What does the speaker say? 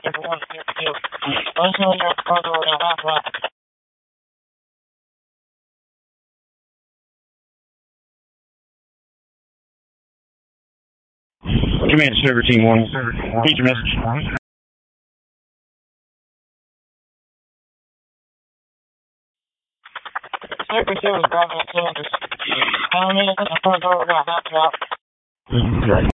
Command Server Team 1. Read your message. Okay.